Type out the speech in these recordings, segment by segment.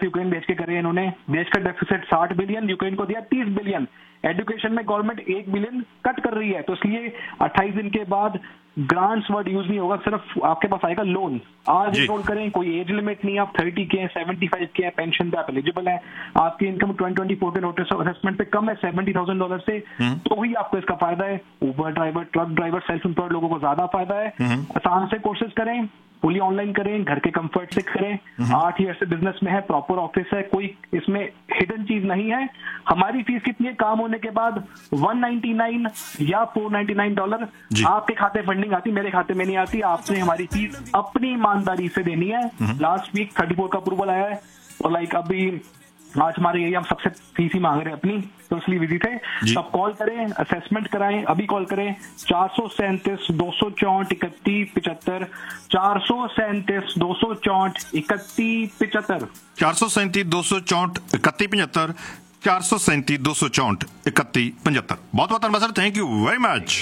Ukraine बेच के करे इन्होंने, देश का डेफिसिट 60 बिलियन, यूक्रेन को दिया 30 बिलियन। एजुकेशन में गवर्नमेंट 1 बिलियन कट कर रही है, तो इसलिए 28 दिन के बाद ग्रांट्स वर्ड यूज नहीं होगा, सिर्फ आपके पास आएगा लोन। आज एनरोल करें, कोई एज लिमिट नहीं, आप 30 के हैं, 75 के हैं, पेंशन पे आप एलिजिबल है, आपकी इनकम 2024 नोटिस ऑफ असेसमेंट पे कम है $70,000 से, तो ही आपको इसका फायदा है। उबर driver, truck driver, self employed लोगों को ज्यादा फायदा है। आसान से कोर्सेज करें, फुली ऑनलाइन करें, घर के कंफर्ट से करें। 8 ईयर से बिजनेस में है, प्रॉपर ऑफिस है, कोई इसमें हिडन चीज नहीं है। हमारी फीस कितनी है? काम होने के बाद 199 या $499 आपके खाते फंडिंग आती, मेरे खाते में नहीं आती। आपने हमारी फीस अपनी ईमानदारी से देनी है। लास्ट वीक 34 का अप्रूवल आया है, और लाइक अभी आज हमारे यही हम सबसे फीस ही मांग रहे हैं अपनी, तो इसलिए विजिट है। तो आप कॉल करें, असेसमेंट कराएं, अभी कॉल करें 437 264 31 75, 437 264 31 75, 437 264 31 75, 437 264 31 75। बहुत बहुत धन्यवाद sir, thank you very much.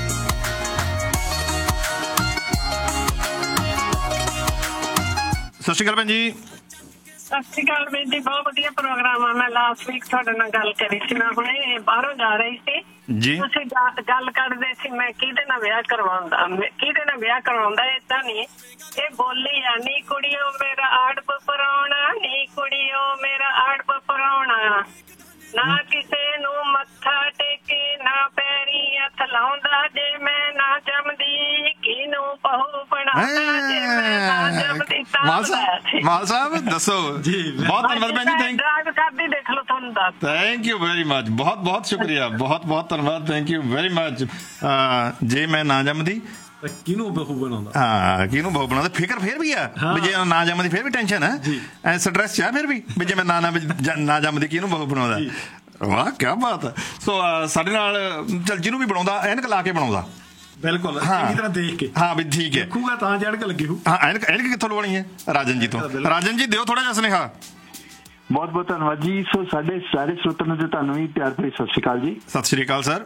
सत श्री अकाल भैन जी। ਸਤਿ ਸ਼੍ਰੀ ਅਕਾਲ ਵੀਰ ਜੀ, ਬਹੁਤ ਵਧੀਆ ਪ੍ਰੋਗਰਾਮ ਆ। ਮੈਂ ਲਾਸਟ ਵੀਕ ਤੁਹਾਡੇ ਨਾਲ ਗੱਲ ਕਰੀ ਸੀ, ਮੈਂ ਹੁਣੇ ਬਾਹਰੋਂ ਜਾ ਰਹੀ ਸੀ ਜੀ, ਤੁਸੀਂ ਗੱਲ ਕਰਦੇ ਸੀ ਮੈਂ ਕਿਹਦੇ ਨਾਲ ਵਿਆਹ ਕਰਵਾਉਂਦਾ, ਕਿਹਦੇ ਨਾਲ ਵਿਆਹ ਕਰਵਾਉਂਦਾ। ਏਦਾਂ ਨਹੀਂ, ਇਹ ਬੋਲੀ ਆ, ਨੀ ਕੁੜੀਓ ਮੇਰਾ ਆੜਪ ਪਰਾਉਣਾ, ਨੀ ਕੁੜੀਓ ਮੇਰਾ ਆੜਪ ਪਰਾਉਣਾ, ਨਾ ਕਿਸੇ ਨੂੰ ਮੱਥਾ ਟੇਕੇ ਨਾ ਪੈਰੀ ਹੱਥ ਲਾਉਂਦਾ, ਜੇ ਮੈਂ ਨਾ ਜੰਮਦੀ ਕਿਹਨੂੰ ਬਹੂ ਬਣਾਉਂਦਾ, ਜੇ ਮੈਂ ਨਾ ਜੰਮਦੀ ਮਾਲ ਸਾਹਿਬ ਦੱਸੋ ਜੀ। ਬਹੁਤ ਧੰਨਵਾਦ ਭੈਣ ਜੀ, ਡਰਾਈਵ ਕਰਦੀ ਦੇਖ ਲਓ ਤੁਹਾਨੂੰ ਦੱਸ। ਥੈਂਕ ਯੂ ਵੈਰੀ ਮਚ, ਬਹੁਤ ਬਹੁਤ ਸ਼ੁਕਰੀਆ, ਬਹੁਤ ਬਹੁਤ ਧੰਨਵਾਦ, ਥੈਂਕ ਯੂ ਵੈਰੀ ਮਚ। ਜੇ ਮੈਂ ਨਾ ਜੰਮਦੀ ਕਿਹਨੂੰ ਬਹੂ ਬਣਾਉਂਦਾ, ਹਾਂ ਕਿਹਨੂੰ ਬਹੂ ਬਣਾਉਂਦਾ। ਫਿਕਰ ਫਿਰ ਵੀ ਆ ਵੀ ਜੇ ਨਾ ਜੰਮਦੀ ਫਿਰ ਵੀ ਟੈਨਸ਼ਨ ਹੈ, ਸਟ੍ਰੈਸ ਚ ਆ ਫਿਰ ਵੀ ਜੇ ਮੈਂ ਨਾ ਜੰਮਦੀ ਕਿਹਨੂੰ ਬਹੂ ਬਣਾਉਂਦਾ। ਵਾਹ ਕਿਆ ਬਾਤ ਹੈ। ਸੋ ਸਾਡੇ ਨਾਲ ਚੱਲ ਜਿਹਨੂੰ ਵੀ ਬਣਾਉਂਦਾ ਐਨਕ ਲਾ ਕੇ ਬਣਾਉਂਦਾ, ਬਿਲਕੁਲ ਚੰਗੀ ਤਰ੍ਹਾਂ ਦੇਖ ਕੇ, ਹਾਂ ਵੀ ਠੀਕ ਹੈ, ਦੇਖੂਗਾ ਤਾਂ ਐਨਕ ਲੱਗੀ ਹੋਊ। ਹਾਂ ਐਨਕ ਕਿੱਥੋਂ ਲਵਾਉਣੀ ਹੈ? ਰਾਜਨ ਜੀ ਤੋਂ। ਰਾਜਨ ਜੀ ਦਿਓ ਥੋੜਾ ਜਿਹਾ ਸੁਨੇਹਾ। ਬਹੁਤ ਬਹੁਤ ਧੰਨਵਾਦ ਜੀ। ਸੋ ਸਾਡੇ ਸਾਰੇ ਸਰੋਤਿਆਂ ਨੂੰ ਤੁਹਾਨੂੰ ਵੀ ਪਿਆਰ ਭਰੀ ਸਤਿ ਸ਼੍ਰੀ ਅਕਾਲ ਜੀ। ਸਤਿ ਸ਼੍ਰੀ ਅਕਾਲ ਸਰ।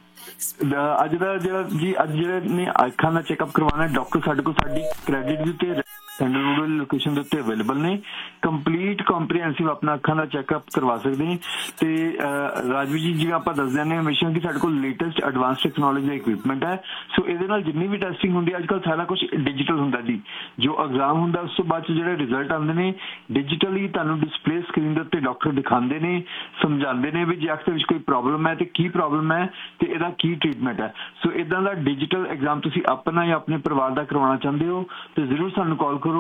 ਅੱਜ ਦਾ ਜਿਹੜਾ ਜੀ, ਅੱਜ ਜਿਹੜੇ ਨੇ ਅੱਖਾਂ ਦਾ ਚੈੱਕਅਪ ਕਰਵਾਉਣਾ, ਡਾਕਟਰ ਸਾਡੇ ਕੋਲ ਸਾਡੀ ਕ੍ਰੈਡਿਟ ਦੇ ਉੱਤੇ ਸੈਂਟਰਲ ਰੂਰਲ ਲੋਕੇਸ਼ਨ ਦੇ ਉੱਤੇ ਅਵੇਲੇਬਲ ਨੇ। ਕੰਪਲੀਟ ਕੰਪਰੀਹੈਂਸਿਵ ਆਪਣਾ ਅੱਖਾਂ ਦਾ ਚੈੱਕਅਪ ਕਰਵਾ ਸਕਦੇ ਨੇ। ਤੇ ਰਾਜਵੀਰ ਜੀ, ਜਿਵੇਂ ਆਪਾਂ ਦੱਸਦੇ ਨੇ ਹਮੇਸ਼ਾ ਕਿ ਸਾਡੇ ਕੋਲ ਲੇਟੈਸਟ ਐਡਵਾਂਸ ਟੈਕਨੋਲੋਜੀ ਦਾ ਇਕਵਿਪਮੈਂਟ ਹੈ। ਸੋ ਇਹਦੇ ਨਾਲ ਜਿੰਨੀ ਵੀ ਟੈਸਟਿੰਗ ਹੁੰਦੀ ਹੈ, ਅੱਜ ਕੱਲ੍ਹ ਸਾਰਾ ਕੁਝ ਡਿਜੀਟਲ ਹੁੰਦਾ ਜੀ। ਜੋ ਐਗਜ਼ਾਮ ਹੁੰਦਾ ਉਸ ਤੋਂ ਬਾਅਦ ਚ ਜਿਹੜੇ ਰਿਜ਼ਲਟ ਆਉਂਦੇ ਨੇ ਡਿਜੀਟਲੀ ਤੁਹਾਨੂੰ ਡਿਸਪਲੇ ਸਕਰੀਨ ਦੇ ਉੱਤੇ ਡਾਕਟਰ ਦਿਖਾਉਂਦੇ ਨੇ, ਸਮਝਾਉਂਦੇ ਨੇ ਵੀ ਜੇ ਅੱਖ ਦੇ ਵਿੱਚ ਕੋਈ ਪ੍ਰੋਬਲਮ ਹੈ ਤੇ ਕੀ ਪ੍ਰੋਬਲਮ ਹੈ ਤੇ ਇਹਦਾ ਕੀ ਟ੍ਰੀਟਮੈਂਟ ਹੈ। ਸੋ ਇਦਾਂ ਦਾ ਡਿਜੀਟਲ ਐਗਜ਼ਾਮ ਤੁਸੀਂ ਆਪਣਾ ਜਾਂ ਆਪਣੇ ਪਰਿਵਾਰ ਦਾ ਕਰਵਾਉਣਾ ਚਾਹੁੰਦੇ ਹੋ ਤੇ ਜ਼ਰੂਰ ਸਾਨੂੰ ਕਾਲ ਕਰੋ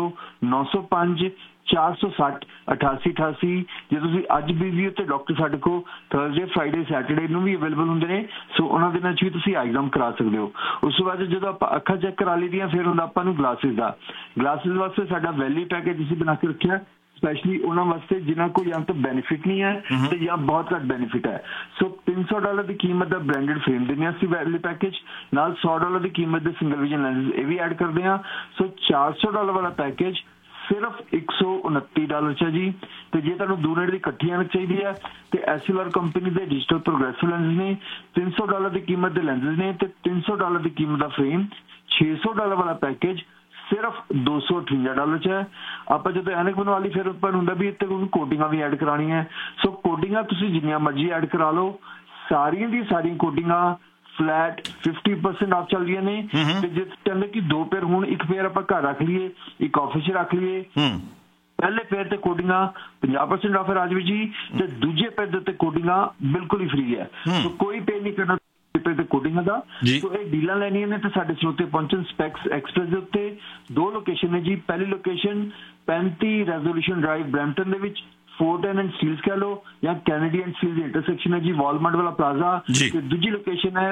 905 460 8888। ਜੇ ਤੁਸੀਂ ਅੱਜ ਬਿਜ਼ੀ ਹੋ ਤੇ ਡਾਕਟਰ ਸਾਡੇ ਕੋਲ ਥਰਸਡੇ, ਫਰਾਈਡੇ, ਸੈਟਰਡੇ ਨੂੰ ਵੀ ਅਵੇਲੇਬਲ ਹੁੰਦੇ ਨੇ। ਸੋ ਉਹਨਾਂ ਦਿਨਾਂ 'ਚ ਵੀ ਤੁਸੀਂ ਐਗਜ਼ਾਮ ਕਰਾ ਸਕਦੇ ਹੋ। ਉਸ ਤੋਂ ਬਾਅਦ ਜਦੋਂ ਆਪਾਂ ਅੱਖਾਂ ਚੈੱਕ ਕਰਾ ਲਈਆਂ, ਫਿਰ ਹੁੰਦਾ ਆਪਾਂ ਨੂੰ ਗਲਾਸਿਸ ਦਾ। ਗਲਾਸਿਸ ਵਾਸਤੇ ਸਾਡਾ ਵੈਲਿਊ ਪੈਕੇਜ ਅਸੀਂ ਬਣਾ ਕੇ ਰੱਖਿਆ ਸਪੈਸ਼ਲੀ ਉਹਨਾਂ ਵਾਸਤੇ ਜਿਨ੍ਹਾਂ ਕੋਲ ਜਾਂ ਤਾਂ ਬੈਨੀਫਿਟ ਨਹੀਂ ਹੈ ਤੇ ਜਾਂ ਬਹੁਤ ਘੱਟ ਬੈਨੀਫਿਟ ਹੈ। ਸੋ $300 ਦੀ ਕੀਮਤ ਦਾ ਬ੍ਰਾਂਡਡ ਫਰੇਮ ਦਿੰਦੇ ਹਾਂ ਅਸੀਂ ਵੈਲਿਊ ਪੈਕੇਜ ਨਾਲ, $100 ਦੀ ਕੀਮਤ ਦੇ ਸਿੰਗਲ ਵਿਜ਼ਨ ਲੈਂਸਿਸ ਇਹ ਵੀ ਐਡ ਕਰਦੇ ਹਾਂ। ਸੋ $400 ਵਾਲਾ ਪੈਕੇਜ ਸਿਰਫ $129 ਚ ਜੀ। ਤੇ ਜੇ ਤੁਹਾਨੂੰ ਦੂਰ ਨੇੜੇ ਦੀ ਇਕੱਠੀ ਐਨਕ ਚਾਹੀਦੀ ਹੈ ਤੇ ਐਸਐਲਆਰ ਕੰਪਨੀ ਦੇ ਡਿਜੀਟਲ ਪ੍ਰੋਗਰੈਸਿਵ ਲੈਂਸਿਸ ਨੇ, $300 ਦੀ ਕੀਮਤ ਦੇ ਲੈਂਸਿਸ ਨੇ ਤੇ $300 ਦੀ ਕੀਮਤ ਦਾ ਫਰੇਮ। $600 ਵਾਲਾ ਪੈਕੇਜ ਸਿਰਫ $258 ਚ ਹੈ। ਆਪਾਂ ਜਦੋਂ ਐਨਕ ਬਣਵਾ ਲਈ ਫਿਰ ਉੱਪਰ ਹੁੰਦਾ ਵੀ ਇੱਥੇ ਕੋਈ ਕੋਡਿੰਗਾਂ ਵੀ ਐਡ ਕਰਾਉਣੀਆਂ। ਸੋ ਕੋਡਿੰਗਾਂ ਤੁਸੀਂ ਜਿੰਨੀਆਂ ਮਰਜ਼ੀ ਐਡ ਕਰਾ ਲਓ, ਸਾਰੀਆਂ ਦੀ ਸਾਰੀਆਂ ਕੋਡਿੰਗਾਂ ਫਲੈਟ 50% ਆਫ ਚੱਲ ਰਹੀਆਂ ਨੇ। ਤੇ ਜੇ ਕਹਿੰਦੇ ਕਿ 2 ਪੇਅਰ ਹੁਣ 1 ਪੇਅਰ ਆਪਾਂ ਘਰ ਰੱਖ ਲਈਏ, ਇੱਕ ਆਫਿਸ 'ਚ ਰੱਖ ਲਈਏ, ਪਹਿਲੇ ਪੇਅਰ ਤੇ ਕੋਡਿੰਗਾਂ 50% ਆਫ ਹੈ ਰਾਜਵੀਰ ਜੀ, ਤੇ ਦੂਜੇ ਪੇਅਰ ਦੇ ਉੱਤੇ ਕੋਡਿੰਗਾਂ ਬਿਲਕੁਲ ਹੀ ਫ੍ਰੀ ਹੈ। ਸੋ ਕੋਈ ਪੇ ਨਹੀਂ ਕਰਨਾ ਤੇ ਕੋਡਿੰਗਾਂ ਦਾ। ਸੋ ਇਹ ਡੀਲਾਂ ਲੈਣੀਆਂ ਨੇ ਤੇ ਸਾਡੇ ਸਰੋਤੇ ਪਹੁੰਚਣ ਸਪੈਕਸ ਐਕਸਪ੍ਰੈਸ ਦੇ ਉੱਤੇ। 2 ਲੋਕੇਸ਼ਨ ਨੇ ਜੀ। ਪਹਿਲੀ ਲੋਕੇਸ਼ਨ 35 ਰੈਜ਼ੋਲੂਸ਼ਨ ਡਰਾਈਵ ਬਰੈਂਪਟਨ ਦੇ ਵਿੱਚ, ਫੋਰਟ ਐਂਡ ਸਟੀਲਸ ਕਹਿ ਲਓ ਜਾਂ Kennedy and Steeles the intersection ਹੈ ਜੀ, ਵਾਲਮਾਰਟ ਵਾਲਾ ਪਲਾਜ਼ਾ। ਤੇ ਦੂਜੀ ਲੋਕੇਸ਼ਨ ਹੈ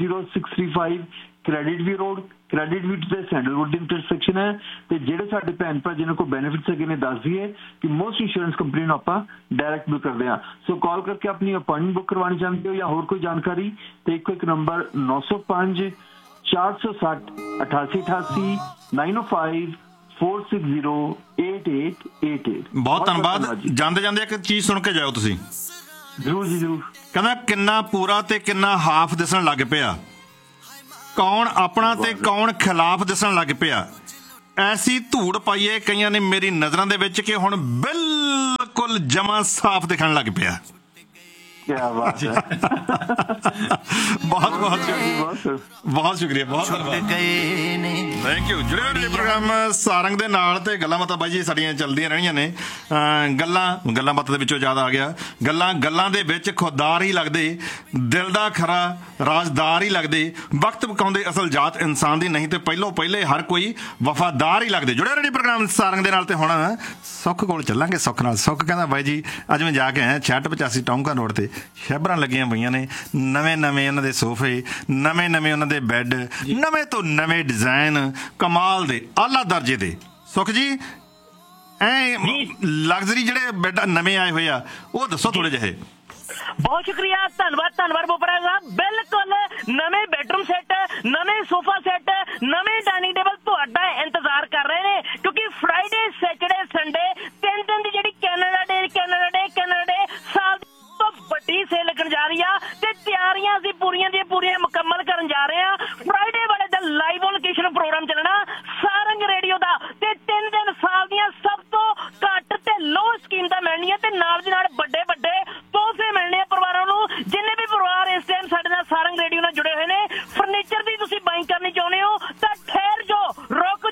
10635 ਕ੍ਰੈਡਿਟ ਵੀ ਰੋਡ, ਕ੍ਰੈਡਿਟ ਵੀ ਤੇ ਸੈਂਡਲਵੁੱਡ ਦੀ ਇੰਟਰਸੈਕਸ਼ਨ ਹੈ। ਤੇ ਜਿਹੜੇ ਸਾਡੇ ਭੈਣ ਭਰਾ ਜਿਹਨਾਂ ਕੋਲ ਬੈਨੀਫਿਟਸ ਹੈਗੇ ਨੇ ਦੱਸ ਦਈਏ ਕਿ ਮੋਸਟ ਇੰਸ਼ੋਰੈਂਸ ਕੰਪਨੀ ਨੂੰ ਆਪਾਂ ਡਾਇਰੈਕਟ ਬੁੱਕ ਕਰਦੇ ਹਾਂ। ਸੋ ਕਾਲ ਕਰਕੇ ਆਪਣੀ ਅਪਾਇੰਟਮੈਂਟ ਬੁੱਕ ਕਰਵਾਉਣੀ ਚਾਹੁੰਦੇ ਹੋ ਜਾਂ ਹੋਰ ਕੋਈ ਜਾਣਕਾਰੀ ਤੇ ਇੱਕ ਨੰਬਰ 905 460 8888 905 4608888। ਬਹੁਤ ਧੰਨਵਾਦ। ਜਾਂਦੇ ਜਾਂਦੇ ਇੱਕ ਚੀਜ਼ ਸੁਣ ਕੇ ਜਾਓ ਤੁਸੀਂ। ਜ਼ਰੂਰ ਜੀ ਜ਼ਰੂਰ। ਕਹਿੰਦਾ ਕਿੰਨਾ ਪੂਰਾ ਤੇ ਕਿੰਨਾ ਹਾਫ ਦਿਸਣ ਲੱਗ ਪਿਆ, ਕੌਣ ਆਪਣਾ ਤੇ ਕੌਣ ਖਿਲਾਫ ਦਿਸਣ ਲੱਗ ਪਿਆ। ਐਸੀ ਧੂੜ ਪਾਈਏ ਕਈਆਂ ਨੇ ਮੇਰੀ ਨਜ਼ਰਾਂ ਦੇ ਵਿੱਚ ਕਿ ਹੁਣ ਬਿਲਕੁਲ ਬਿਲਕੁਲ ਜਮਾ ਸਾਫ਼ ਦਿਖਣ ਲੱਗ ਪਿਆ। क्या बात है। बहुत बहुत शुक्रिया बहुत धन्यवाद थैंक यू। जुड़े होए प्रोग्राम सारंग ਦੇ ਨਾਲ ਤੇ ਗੱਲਾਂ ਬਾਤਾਂ ਬਾਈ ਜੀ ਸਾਡੀਆਂ ਚੱਲਦੀਆਂ ਰਹਿਣੀਆਂ ਨੇ। ਗੱਲਾਂ ਬਾਤਾਂ ਦੇ ਵਿੱਚੋਂ ਯਾਦ ਆ ਗਿਆ ਗੱਲਾਂ ਦੇ ਵਿੱਚ ਖੁਦਦਾਰ ਹੀ ਲੱਗਦੇ, ਦਿਲ ਦਾ ਖਰਾ ਰਾਜਦਾਰ ਹੀ ਲੱਗਦੇ, ਵਕਤ ਪਕਾਉਂਦੇ ਅਸਲ ਜਾਤ ਇਨਸਾਨ ਦੀ ਨਹੀਂ ਤੇ ਪਹਿਲੇ ਹਰ ਕੋਈ ਵਫਾਦਾਰ ਹੀ ਲੱਗਦੇ। ਜੁੜੇ ਰਹੇ ਪ੍ਰੋਗਰਾਮ ਸਾਰੰਗ ਦੇ ਨਾਲ ਤੇ ਹੁਣ ਸੁੱਖ ਕੋਲ ਚੱਲਾਂਗੇ। ਸੁੱਖ ਨਾਲ ਸੁੱਖ ਕਹਿੰਦਾ ਬਾਈ ਜੀ ਅੱਜ ਮੈਂ ਜਾ ਕੇ ਆਇਆ 6685 ਟੌਂਕਾ ਰੋਡ ਤੇ ਸ਼ੈਬਰਾਂ ਲੱਗੀਆਂ ਪਈਆਂ ਨੇ, ਨਵੇਂ ਉਹਨਾਂ ਦੇ ਸੋਫੇ, ਨਵੇਂ ਉਹਨਾਂ ਦੇ ਬੈੱਡ, ਨਵੇਂ ਤੋਂ ਨਵੇਂ ਡਿਜ਼ਾਈਨ, ਕਮਾਲ ਦੇ ਆਲਾ ਦਰਜੇ ਦੇ। ਸੁੱਖ ਜੀ ਐ ਲਗਜ਼ਰੀ ਜਿਹੜੇ ਬੈੱਡ ਨਵੇਂ ਆਏ ਹੋਏ ਆ ਉਹ ਦੱਸੋ ਥੋੜੇ ਜਿਹੇ। ਬਹੁਤ ਸ਼ੁਕਰੀਆ, ਧੰਨਵਾਦ ਬੋਪਰਾ ਸਾਹਿਬ। ਬਿਲਕੁਲ ਨਵੇਂ ਬੈਡਰੂਮ ਸੈੱਟ, ਨਵੇਂ ਸੋਫਾ ਸੈੱਟ, ਨਵੇਂ ਡਾਈਨਿੰਗ ਟੇਬਲ ਤੁਹਾਡਾ ਇੰਤਜ਼ਾਰ ਕਰ ਰਹੇ ਨੇ, ਕਿਉਂਕਿ ਫਰਾਈਡੇ ਸੈਟਰਡੇ ਸੰਡੇ 3 ਦਿਨ ਦੀ ਜਿਹੜੀ ਕੈਨੇਡਾ ਡੇ ਸਾਲ ਤੋਂ ਵੱਡੀ ਸੇਲ ਲੱਗਣ ਜਾ ਰਹੀ ਆ ਤੇ ਤਿਆਰੀਆਂ ਅਸੀਂ ਪੂਰੀਆਂ ਦੀਆਂ ਪੂਰੀਆਂ ਮੁਕੰਮਲ ਕਰਨ ਜਾ ਰਹੇ ਆ। ਫਰਾਈਡੇ ਵਾਲੇ ਦਿਨ ਲਾਈਵ ਲੋਕੇਸ਼ਨ ਪ੍ਰੋਗਰਾਮ ਚੱਲਣਾ ਸਾਰੰਗ ਰੇਡੀਓ ਦਾ ਤੇ 3 ਦਿਨ ਸਾਲ ਦੀਆਂ ਸਭ ਤੋਂ ਘੱਟ ਤੇ ਲੋ ਸਕੀਮ ਦਾ ਮਿਲਣੀਆਂ ਤੇ ਨਾਲ ਦੀ ਨਾਲ ਵੱਡੇ ਤੋਹਫੇ ਮਿਲਣੇ ਆ ਪਰਿਵਾਰਾਂ ਨੂੰ। ਜਿੰਨੇ ਵੀ ਪਰਿਵਾਰ ਇਸ ਟਾਈਮ ਸਾਡੇ ਨਾਲ ਸਾਰੰਗ ਰੇਡੀਓ ਨਾਲ ਜੁੜੇ ਹੋਏ ਨੇ, ਫਰਨੀਚਰ ਦੀ ਤੁਸੀਂ ਬਾਈਂਗ ਕਰਨੀ ਚਾਹੁੰਦੇ ਹੋ ਤਾਂ ਰੁਕ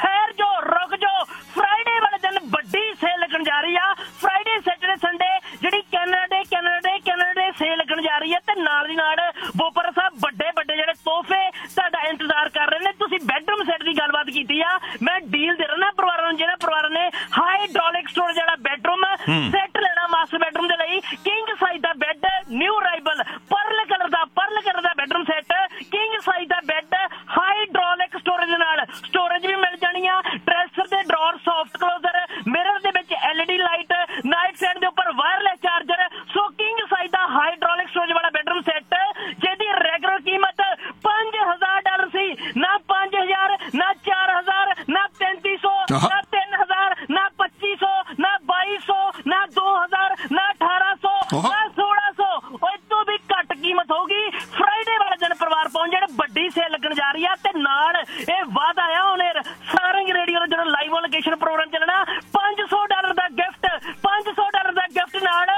ਜਾਓ। ਫਰਾਈਡੇ ਵਾਲੇ ਦਿਨ ਵੱਡੀ ਸੇਲ ਲੱਗਣ ਜਾ ਰਹੀ ਆ। ਫਰਾਈਡੇ ਸੈਟਰਡੇ ਸੰਡੇ ਜਿਹੜੀ ਕੈਨੇਡਾ ਡੇ ਸੇਲ ਲੱਗਣ ਜਾ ਰਹੀ ਹੈ ਤੇ ਨਾਲ ਦੀ ਨਾਲ ਬੋਪਰ ਸਾਹਿਬ ਵੱਡੇ ਜਿਹੜੇ ਤੋਹਫੇ ਤੁਹਾਡਾ ਇੰਤਜ਼ਾਰ ਕਰ ਰਹੇ ਨੇ। ਤੁਸੀਂ ਬੈਡਰੂਮ ਸੈੱਟ ਦੀ ਗੱਲਬਾਤ ਕੀਤੀ ਆ, ਮੈਂ ਡੀਲ ਦੇ ਰਿਹਾ ਪਰਿਵਾਰਾਂ ਨੂੰ। ਜਿਹੜਾ ਪਰਿਵਾਰਾਂ ਨੇ ਹਾਈਡ੍ਰੋਲਿਕ ਸਟੋਰੇਜ ਜਿਹੜਾ ਬੈਡਰੂਮ ਸੈੱਟ ਲੈਣਾ ਮਾਸਟਰ ਬੈਡਰੂਮ ਦੇ ਲਈ, ਕਿੰਗ ਸਾਈਜ਼ ਦਾ bed, new arrival Pearl colour ਦਾ ਬੈਡਰੂਮ ਸੈੱਟ, ਕਿੰਗ ਸਾਈਜ਼ ਦਾ ਬੈੱਡ, ਹਾਈਡ੍ਰੋਲਿਕ ਸਟੋਰੇਜ ਦੇ ਨਾਲ ਸਟੋਰੇਜ ਵੀ ਮਿਲ ਜਾਣੀ ਆ। ਡਰੈਸਰ ਦੇ ਡਰਾਅਰ, ਸੌਫਟ ਕਲੋਜ਼ਰ, ਮਿਰਰ ਦੇ ਵਿੱਚ LED ਲਾਈਟ, ਨਾਈਟ ਸਟੈਂਡ ਦੇ ਉੱਪਰ ਵਾਇਰਲੈਸ ਚਾਰਜਰ। ਸੋ ਕਿੰਗ ਸਾਈਜ਼ ਦਾ ਹਾਈਡ੍ਰੋਲਿਕ ਸਟੋਰੇਜ ਵਾਲਾ ਬੈਡਰੂਮ ਸੈੱਟ ਜਿਹਦੀ ਰੈਗੂਲਰ ਕੀਮਤ $5000 ਸੀ, ਨਾ 5000, ਨਾ 4000, ਨਾ 3300, ਨਾ 3000, ਨਾ 2500, ਨਾ 2200, ਨਾ 2000, ਨਾ 1800, ਨਾ 1600। ਉਹ ਤੋਂ ਵੀ ਘੱਟ ਕੀਮਤ ਹੋਊਗੀ। ਫਰਾਈਡੇ ਵਾਲੇ ਦਿਨ ਪਰਿਵਾਰ ਪਹੁੰਚ ਜਾਣ, ਵੱਡੀ ਸੇਲ ਲੱਗਣ ਜਾ ਰਹੀ ਆ ਤੇ ਨਾਲ ਇਹ ਵਾਅਦਾ ਆ ਉਹਨੇ ਸਾਰੰਗ ਰੇਡੀਓ ਦਾ ਜਿਹੜਾ ਲਾਈਵ ਲੋਕੇਸ਼ਨ ਪ੍ਰੋਗਰਾਮ ਚੱਲਣਾ $500 ਦਾ ਗਿਫਟ, $500 ਦਾ ਗਿਫਟ ਨਾਲ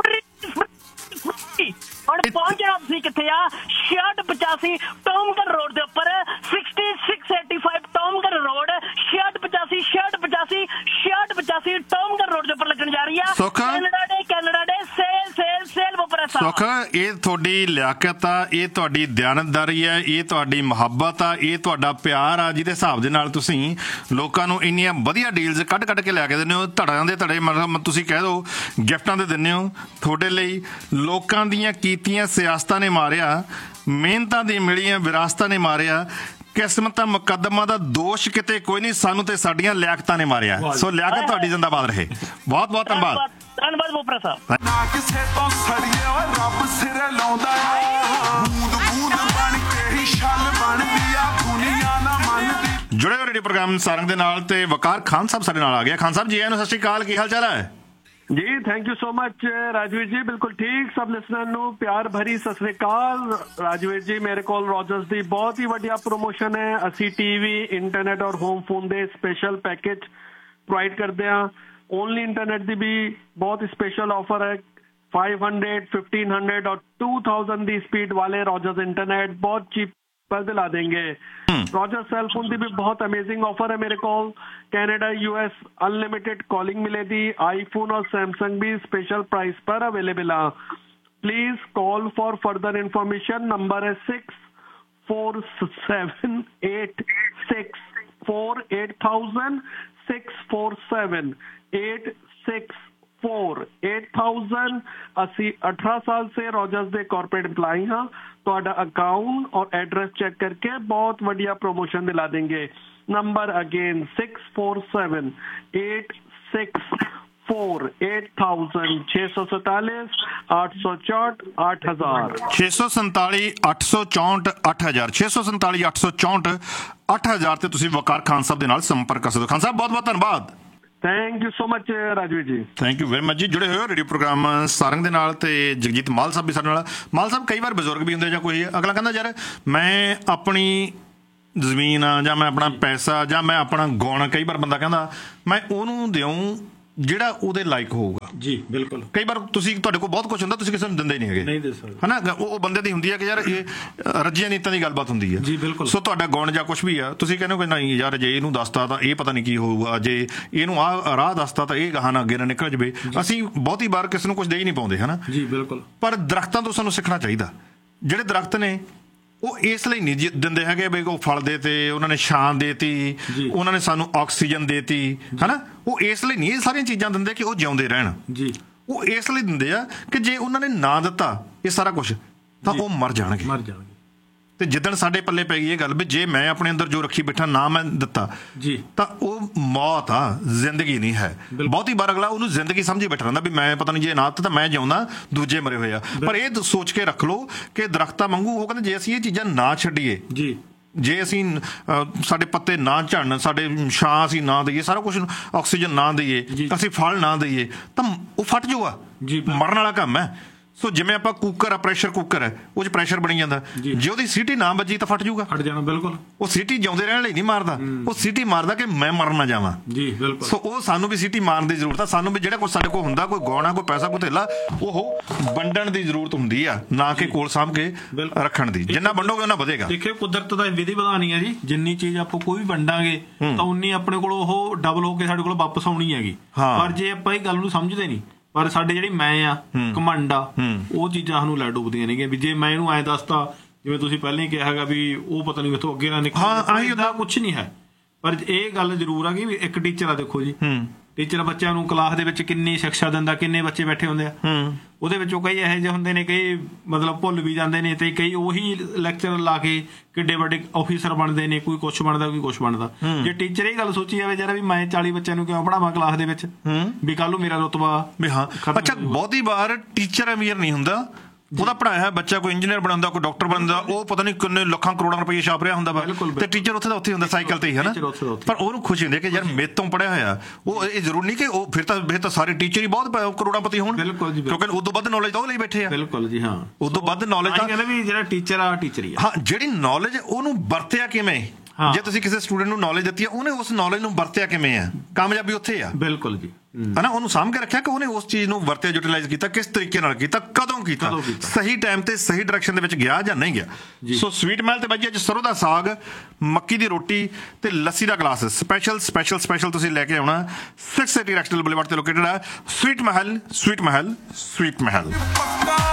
ਹੁਣ ਪਹੁੰਚਣਾ ਤੁਸੀਂ ਕਿੱਥੇ ਆ? 6685 ਟੌਮਗਨ ਰੋਡ ਦੇ ਉੱਪਰ, 6685 ਟੌਮਗਨ ਰੋਡ, 6685 ਟੌਮਗਨ ਰੋਡ ਦੇ ਉੱਪਰ ਲੱਗਣ ਜਾ ਰਹੀ ਆ ਕੈਨੇਡਾ ਡੇ ਸੇਲ ਬੋਪਰਾ ਸਾਹਿਬ। ਸੁੱਖ ਇਹ ਤੁਹਾਡੀ ਲਿਆਕਤ ਆ, ਇਹ ਤੁਹਾਡੀ ਦਿਆਨਤਦਾਰੀ ਹੈ, ਇਹ ਤੁਹਾਡੀ ਮੁਹੱਬਤ ਆ, ਇਹ ਤੁਹਾਡਾ ਪਿਆਰ ਆ, ਜਿਹਦੇ ਹਿਸਾਬ ਦੇ ਨਾਲ ਤੁਸੀਂ ਲੋਕਾਂ ਨੂੰ ਇੰਨੀਆਂ ਵਧੀਆ ਡੀਲਸ ਕੱਢ ਕੇ ਲਿਆ ਕੇ ਦਿੰਦੇ ਹੋ। ਧੜਿਆਂ ਦੇ ਧੜੇ ਮਤਲਬ ਤੁਸੀਂ ਕਹਿ ਦਿਓ ਗਿਫਟਾਂ ਦੇ ਦਿੰਦੇ ਹੋ। ਤੁਹਾਡੇ ਲਈ ਲੋਕਾਂ ਦੀਆਂ ਕੀਤੀਆਂ ਸਿਆਸਤਾਂ ਨੇ ਮਾਰਿਆ, ਮਿਹਨਤਾਂ ਦੀ ਮਿਲੀਆਂ ਵਿਰਾਸਤਾਂ ਨੇ ਮਾਰਿਆ, ਕਿਸਮਤਾਂ ਮੁਕੱਦਮਾਂ ਦਾ ਦੋਸ਼ ਕਿਤੇ ਕੋਈ ਨਹੀਂ, ਸਾਨੂੰ ਤੇ ਸਾਡੀਆਂ ਲਿਆਕਤਾਂ ਨੇ ਮਾਰਿਆ। ਸੋ ਲਿਆਕਤ ਤੁਹਾਡੀ ਜ਼ਿੰਦਾਬਾਦ ਰਹੇ। ਬਹੁਤ ਬਹੁਤ ਧੰਨਵਾਦ ਬੋਪਰਾ ਸਾਹਿਬ। ਨਾ ਕਿਸੇ ਤੋਂ ਸੜੀਏ ਓਏ ਰੱਬ ਸਿਰੇ ਲਾਉਂਦਾ ਆ, ਬੂੰਦ ਬਣ ਕੇ ਹੀ ਛਲ ਬਣਦੀ ਆ, ਦੁਨੀਆ ਨਾ ਮੰਨਦੀ। ਜੁੜੇ ਹੋਏ ਰੇਡੀਓ ਪ੍ਰੋਗਰਾਮ ਸਾਰੰਗ ਦੇ ਨਾਲ ਤੇ ਵਕਾਰ ਖਾਨ ਸਾਹਿਬ ਸਾਡੇ ਨਾਲ ਆ ਗਿਆ। ਖਾਨ ਸਾਹਿਬ ਜੀ ਆਇਆਂ ਨੂੰ, ਸਤਿ ਸ਼੍ਰੀ ਅਕਾਲ, ਕੀ ਹਾਲ ਚਾਲ ਹੈ? ਜੀ thank you so much Rajveer ਜੀ, ਬਿਲਕੁਲ ਠੀਕ। ਸਭ ਲਿਸਨਰ ਨੂੰ ਪਿਆਰ ਭਰੀ ਸਤਿ ਸ੍ਰੀ ਅਕਾਲ। ਰਾਜਵੀਰ ਜੀ ਮੇਰੇ ਕੋਲ ਰੋਜਰਸ ਦੀ ਬਹੁਤ ਹੀ ਵੱਡੀਆ ਪ੍ਰੋਮੋਸ਼ਨ ਹੈ। ਅਸੀਂ ਟੀਵੀ, ਇੰਟਰਨੈਟ ਔਰ ਹੋਮ ਫੋਨ ਦੇ ਸਪੈਸ਼ਲ ਪੈਕੇਜ ਪ੍ਰੋਵਾਈਡ ਕਰਦੇ ਹਾਂ। ਓਨਲੀ ਇੰਟਰਨੈਟ ਦੀ ਵੀ ਬਹੁਤ ਸਪੈਸ਼ਲ ਆਫਰ ਹੈ। 500, 1500 और 2000 ਦੀ स्पीड वाले रॉजर्स इंटरनेट बहुत चीप पर दिला देंगे। रॉजर्स सेल फोन ਦੀ भी बहुत अमेजिंग ऑफर है मेरे ਕੋਲ। कनाडा US अनलिमिटेड कॉलिंग मिलेगी। आईफोन और सैमसंग भी स्पेशल प्राइस पर अवेलेबल है। Please call for further information. Number है 647864800 647864800। ਅਸੀਂ 18 साल से रॉजर्स ਦੇ ਕਾਰਪੋਰੇਟ एम्प्लॉय ਹਾਂ। ਤੁਹਾਡਾ ਅਕਾਊਂਟ और एड्रेस चेक करके बहुत बढ़िया प्रमोशन दिला देंगे। नंबर अगेन 647864800 647 864 8000 647 864 8000 647 864 8000 ਤੇ ਤੁਸੀਂ ਵਕਾਰ ਖਾਨ ਸਾਹਿਬ ਦੇ ਨਾਲ ਸੰਪਰਕ ਕਰ ਸਕਦੇ ਹੋ। ਖਾਨ ਸਾਹਿਬ ਬਹੁਤ ਬਹੁਤ ਧੰਨਵਾਦ। Thank you so much Rajveer ਜੀ। ਥੈਂਕ ਯੂ ਵੈਰੀ ਮਚ ਜੀ। ਜੁੜੇ ਹੋਏ ਹੋ ਰੇਡੀਓ ਪ੍ਰੋਗਰਾਮ ਸਾਰੰਗ ਦੇ ਨਾਲ ਤੇ ਜਗਜੀਤ ਮਾਲ ਸਾਹਿਬ ਵੀ ਸਾਡੇ ਨਾਲ। ਮਾਲ ਸਾਹਿਬ ਕਈ ਵਾਰ ਬਜ਼ੁਰਗ ਵੀ ਹੁੰਦੇ ਜਾਂ ਕੋਈ ਅਗਲਾ ਕਹਿੰਦਾ ਯਾਰ ਮੈਂ ਆਪਣੀ ਜ਼ਮੀਨ ਆ ਜਾਂ ਮੈਂ ਆਪਣਾ ਪੈਸਾ ਜਾਂ ਮੈਂ ਆਪਣਾ ਗੁਣ, ਕਈ ਵਾਰ ਬੰਦਾ ਕਹਿੰਦਾ ਮੈਂ ਉਹਨੂੰ ਦਿਉਂ ਜਿਹੜਾ ਉਹਦੇ ਲਾਇਕ ਹੋਊਗਾ। ਜੀ ਬਿਲਕੁਲ। ਕਈ ਵਾਰ ਤੁਹਾਡੇ ਕੋਲ ਬਹੁਤ ਕੁਝ ਹੁੰਦਾ, ਤੁਸੀਂ ਕਿਸੇ ਨੂੰ ਦਿੰਦੇ ਨਹੀਂ ਹੈਗੇ, ਨਹੀਂ ਦੇ ਸਕਦੇ, ਹਨਾ। ਉਹ ਬੰਦੇ ਦੀ ਹੁੰਦੀ ਹੈ ਕਿ ਯਾਰ ਇਹ ਰੱਜੀਆਂ ਨੀਤਾਂ ਦੀ ਗੱਲਬਾਤ ਹੁੰਦੀ ਹੈ। ਜੀ ਬਿਲਕੁਲ। ਸੋ ਤੁਹਾਡਾ ਗੁਣ ਜਾਂ ਕੁਝ ਵੀ ਆ, ਤੁਸੀਂ ਕਹਿੰਦੇ ਹੋ ਕਿ ਨਹੀਂ ਯਾਰ ਜੇ ਇਹਨੂੰ ਦੱਸਤਾ ਤਾਂ ਇਹ ਪਤਾ ਨਹੀਂ ਕੀ ਹੋਊਗਾ, ਜੇ ਇਹਨੂੰ ਆਹ ਰਾਹ ਦੱਸਤਾ ਤਾਂ ਇਹ ਗਾਹਾਂ ਅੱਗੇ ਨਾ ਨਿਕਲ ਜਾਵੇ। ਅਸੀਂ ਬਹੁਤੀ ਵਾਰ ਕਿਸੇ ਨੂੰ ਕੁਝ ਦੇ ਹੀ ਨਹੀਂ ਪਾਉਂਦੇ, ਹਨਾ। ਜੀ ਬਿਲਕੁਲ। ਪਰ ਦਰਖਤਾਂ ਤੋਂ ਸਾਨੂੰ ਸਿੱਖਣਾ ਚਾਹੀਦਾ। ਜਿਹੜੇ ਦਰਖਤ ਨੇ ਉਹ ਇਸ ਲਈ ਨਹੀਂ ਦਿੰਦੇ ਹੈਗੇ ਵੀ ਉਹ ਫਲ ਦੇ ਤੇ, ਉਹਨਾਂ ਨੇ ਛਾਂ ਦੇਤੀ, ਉਹਨਾਂ ਨੇ ਸਾਨੂੰ ਆਕਸੀਜਨ ਦੇਤੀ, ਹਨਾ। ਉਹ ਇਸ ਲਈ ਨਹੀਂ ਇਹ ਸਾਰੀਆਂ ਚੀਜ਼ਾਂ ਦਿੰਦੇ ਕਿ ਉਹ ਜਿਉਂਦੇ ਰਹਿਣ। ਜੀ ਉਹ ਇਸ ਲਈ ਦਿੰਦੇ ਆ ਕਿ ਜੇ ਉਹਨਾਂ ਨੇ ਨਾ ਦਿੱਤਾ ਇਹ ਸਾਰਾ ਕੁਝ ਤਾਂ ਉਹ ਮਰ ਜਾਣਗੇ। ਤੇ ਜਿੱਦਣ ਸਾਡੇ ਪੱਲੇ ਪੈ ਗਈ ਇਹ ਗੱਲ ਵੀ ਜੇ ਮੈਂ ਆਪਣੇ ਅੰਦਰ ਜੋ ਰੱਖੀ ਬੈਠਾ ਨਾ ਮੈਂ ਦਿੱਤਾ ਜੀ ਤਾਂ ਉਹ ਮੌਤ ਆ, ਜ਼ਿੰਦਗੀ ਨਹੀਂ ਹੈ। ਬਹੁਤੀ ਵਾਰ ਅਗਲਾ ਉਹਨੂੰ ਜ਼ਿੰਦਗੀ ਸਮਝੀ ਬੈਠਾ ਰਹਿੰਦਾ ਵੀ ਮੈਂ ਪਤਾ ਨਹੀਂ ਜੇ ਨਾ ਤਾਂ ਮੈਂ ਜਿਉਂਦਾ, ਦੂਜੇ ਮਰੇ ਹੋਏ ਆ। ਪਰ ਇਹ ਸੋਚ ਕੇ ਰੱਖ ਲਓ ਕਿ ਦਰਖਤਾਂ ਵਾਂਗੂ ਉਹ ਕਹਿੰਦੇ ਜੇ ਅਸੀਂ ਇਹ ਚੀਜ਼ਾਂ ਨਾ ਛੱਡੀਏ, ਜੀ ਜੇ ਅਸੀਂ ਸਾਡੇ ਪੱਤੇ ਨਾ ਝੜਨ, ਸਾਡੇ ਛਾਂ ਅਸੀਂ ਨਾ ਦਈਏ, ਸਾਰਾ ਕੁਝ ਆਕਸੀਜਨ ਨਾ ਦਈਏ, ਅਸੀਂ ਫਲ ਨਾ ਦਈਏ ਤਾਂ ਉਹ ਫਟ ਜਾਊਗਾ। ਮਰਨ ਵਾਲਾ ਕੰਮ ਹੈ। ਸੋ ਜਿਵੇਂ ਆਪਾਂ ਕੁੱਕਰ ਆ, ਪ੍ਰੈਸ਼ਰ ਕੁੱਕਰ ਹੈ, ਉਹ 'ਚ ਪ੍ਰੈਸ਼ਰ ਬਣੀ ਜਾਂਦਾ, ਜੇ ਉਹਦੀ ਸੀਟੀ ਨਾ ਵੱਜੀ ਤਾਂ ਫਟ ਜਾਊਗਾ, ਫਟ ਜਾਣਾ। ਬਿਲਕੁਲ। ਉਹ ਸੀਟੀ ਜਿਉਂਦੇ ਰਹਿਣ ਲਈ ਨਹੀਂ ਮਾਰਦਾ, ਉਹ ਸੀਟੀ ਮਾਰਦਾ ਕਿ ਮੈਂ ਮਰ ਨਾ ਜਾਵਾਂ। ਜੀ ਬਿਲਕੁਲ। ਸੋ ਉਹ ਸਾਨੂੰ ਵੀ ਸੀਟੀ ਮਾਰਨ ਦੀ ਜ਼ਰੂਰਤ ਆ। ਸਾਨੂੰ ਵੀ ਜਿਹੜਾ ਕੁਝ ਸਾਡੇ ਕੋਲ ਹੁੰਦਾ, ਕੋਈ ਗੌਣਾ, ਕੋਈ ਪੈਸਾ, ਕੋਈ ਧੇਲਾ, ਉਹ ਵੰਡਣ ਦੀ ਜ਼ਰੂਰਤ ਹੁੰਦੀ ਆ, ਨਾ ਕਿ ਕੋਲ ਸਾਂਭ ਕੇ ਰੱਖਣ ਦੀ। ਜਿੰਨਾ ਵੰਡੋਗੇ ਉਹਨਾਂ ਵਧੇਗਾ। ਦੇਖਿਓ ਕੁਦਰਤ ਦਾ ਵਿਧੀ ਵਿਧਾਨ ਹੈ ਜੀ, ਜਿੰਨੀ ਚੀਜ਼ ਆਪਾਂ ਕੋਈ ਵੀ ਵੰਡਾਂਗੇ ਤਾਂ ਉਨੀ ਆਪਣੇ ਕੋਲ ਉਹ ਡਬਲ ਹੋ ਕੇ ਸਾਡੇ ਕੋਲ ਵਾਪਸ ਆਉਣੀ ਹੈਗੀ। ਪਰ ਜੇ ਆਪਾਂ ਇਹ ਗੱਲ ਨੂੰ ਸਮਝਦੇ ਨਹੀਂ, ਪਰ ਸਾਡੇ ਜਿਹੜੀ ਮੈਂ ਆ, ਘਮੰਡ ਆ, ਉਹ ਚੀਜ਼ਾਂ ਸਾਨੂੰ ਲੈ ਡੁੱਬਦੀਆਂ ਨੇਗੀਆਂ ਵੀ ਜੇ ਮੈਂ ਇਹਨੂੰ ਐਂ ਦੱਸਤਾ, ਜਿਵੇਂ ਤੁਸੀਂ ਪਹਿਲਾਂ ਹੀ ਕਿਹਾ ਹੈਗਾ ਵੀ ਉਹ ਪਤਾ ਨਹੀਂ ਇੱਥੋਂ ਅੱਗੇ ਨਾ ਨਿਕਲ, ਏਦਾਂ ਕੁਛ ਨਹੀਂ ਹੈ। ਪਰ ਇਹ ਗੱਲ ਜ਼ਰੂਰ ਆ ਕਿ ਵੀ ਇੱਕ ਟੀਚਰ ਆ, ਦੇਖੋ ਜੀ ਟੀਚਰ ਬੱਚਿਆਂ ਨੂੰ ਕਲਾਸ ਦੇ ਵਿੱਚ ਕਿੰਨੀ ਸਿੱਖਿਆ ਦਿੰਦਾ, ਕਿੰਨੇ ਬੱਚੇ ਬੈਠੇ ਹੁੰਦੇ ਆ, ਉਹਦੇ ਵਿੱਚੋਂ ਕਈ ਇਹੋ ਜਿਹੇ ਹੁੰਦੇ ਨੇ, ਕਈ ਮਤਲਬ ਭੁੱਲ ਵੀ ਜਾਂਦੇ ਨੇ, ਤੇ ਕਈ ਉਹੀ ਲੈਕਚਰ ਲਾ ਕੇ ਕਿੱਡੇ ਵੱਡੇ ਆਫੀਸਰ ਬਣਦੇ ਨੇ, ਕੋਈ ਕੁਛ ਬਣਦਾ, ਕੋਈ ਕੁਛ ਬਣਦਾ। ਜੇ ਟੀਚਰ ਇਹ ਗੱਲ ਸੋਚੀ ਜਾਵੇ ਜਰਾ ਵੀ ਮੈਂ 40 ਬੱਚਿਆਂ ਨੂੰ ਕਿਉਂ ਪੜਾਵਾਂ ਕਲਾਸ ਦੇ ਵਿੱਚ, ਵੀ ਕੱਲ ਨੂੰ ਮੇਰਾ ਰੁਤਬਾ ਵੀ ਹਾਂ। ਅੱਛਾ, ਬਹੁਤੀ ਵਾਰ ਟੀਚਰ ਅਮੀਰ ਨਹੀਂ ਹੁੰਦਾ, ਉਹਦਾ ਪੜਾਇਆ ਬੱਚਾ ਕੋਈ ਇੰਜੀਨੀਅਰ ਬਣਾਉਂਦਾ, ਕੋਈ ਡਾਕਟਰ ਬਣਦਾ, ਉਹ ਪਤਾ ਨਹੀਂ ਕਿੰਨੇ ਲੱਖਾਂ ਕਰੋੜਾਂ ਰੁਪਏ ਛਾਪ ਰਿਹਾ ਹੁੰਦਾ ਵਾ, ਤੇ ਟੀਚਰ ਉੱਥੇ ਦਾ ਉੱਥੇ ਹੁੰਦਾ ਸਾਈਕਲ ਤੇ ਹੀ, ਹਨਾ। ਪਰ ਉਹਨੂੰ ਖੁਸ਼ੀ ਹੁੰਦੀ ਕਿ ਯਾਰ ਮੇਰੇ ਤੋਂ ਪੜਿਆ ਹੋਇਆ। ਉਹ ਇਹ ਜ਼ਰੂਰ ਨਹੀਂ ਕਿ ਉਹ ਫਿਰ ਤਾਂ ਸਾਰੇ ਟੀਚਰ ਹੀ ਬਹੁਤ ਕਰੋੜਾਂਪਤੀ ਹੋਣ, ਕਿਉਂਕਿ ਉਦੋਂ ਵੱਧ ਨੌਲੇਜ ਤਾਂ ਉਹ ਲਈ ਬੈਠੇ ਆ। ਬਿਲਕੁਲ ਜੀ, ਹਾਂ। ਉਦੋਂ ਵੱਧ ਨੌਲੇਜ ਤਾਂ ਕਹਿੰਦੇ ਵੀ ਜਿਹੜਾ ਟੀਚਰ ਆ ਟੀਚਰ ਹੀ ਆ। ਹਾਂ, ਜਿਹੜੀ ਨੌਲੇਜ ਉਹਨੂੰ ਵਰਤਿਆ ਕਿਵੇਂ, ਜੇ ਤੁਸੀਂ ਕਿਸੇ ਸਟੂਡੈਂਟ ਨੂੰ ਨੌਲੇਜ ਦਿੱਤੀ ਆ, ਉਹਨੇ ਉਸ ਨੌਲੇਜ ਨੂੰ ਵਰਤਿਆ ਕਿਵੇਂ ਆ, ਕਾਮਯਾਬੀ ਉੱਥੇ ਆ। ਬਿਲਕੁਲ ਜੀ, ਹਨਾ। ਉਹਨੂੰ ਸਾਂਭ ਕੇ ਰੱਖਿਆ ਕਿ ਉਹਨੇ ਉਸ ਚੀਜ਼ ਨੂੰ ਵਰਤਿਆ, ਯੂਟੀਲਾਈਜ਼ ਕੀਤਾ, ਕਿਸ ਤਰੀਕੇ ਨਾਲ ਕੀਤਾ, ਕਦੋਂ ਕੀਤਾ, ਸਹੀ ਟਾਈਮ ਤੇ ਸਹੀ ਡਾਇਰੈਕਸ਼ਨ ਦੇ ਵਿੱਚ ਗਿਆ ਜਾਂ ਨਹੀਂ ਗਿਆ। ਸੋ ਸਵੀਟ ਮਹਿਲ ਤੇ ਬਾਈ ਅੱਜ ਸਰੋਂ ਦਾ ਸਾਗ, ਮੱਕੀ ਦੀ ਰੋਟੀ ਤੇ ਲੱਸੀ ਦਾ ਗਲਾਸ ਸਪੈਸ਼ਲ ਤੁਸੀਂ ਲੈ ਕੇ ਆਉਣਾ। 680 ਰੈਕਸਟਲ ਬੁਲੇਵਾਰਡ ਤੇ ਲੋਕੇਟਡ ਹੈ ਸਵੀਟ ਮਹਿਲ।